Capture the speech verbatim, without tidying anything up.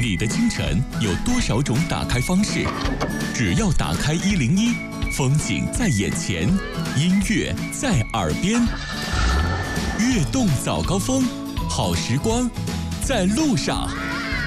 你的清晨有多少种打开方式？只要打开一零一，风景在眼前，音乐在耳边。悦动早高峰，好时光在路上。